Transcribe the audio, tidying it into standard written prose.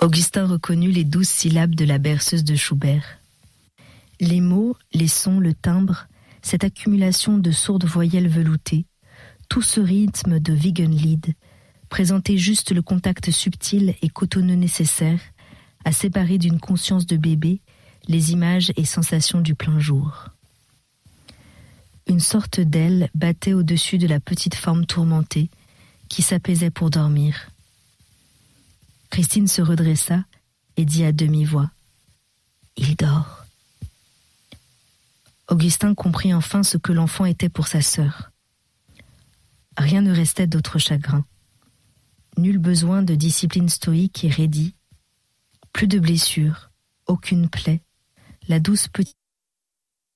Augustin reconnut les 12 syllabes de la berceuse de Schubert. Les mots, les sons, le timbre, cette accumulation de sourdes voyelles veloutées, tout ce rythme de Wiegenlied, présentait juste le contact subtil et cotonneux nécessaire à séparer d'une conscience de bébé les images et sensations du plein jour. Une sorte d'aile battait au-dessus de la petite forme tourmentée qui s'apaisait pour dormir. Christine se redressa et dit à demi-voix « Il dort ». Augustin comprit enfin ce que l'enfant était pour sa sœur. Rien ne restait d'autre chagrin. Nul besoin de discipline stoïque et raidie. Plus de blessures, aucune plaie. La douce petite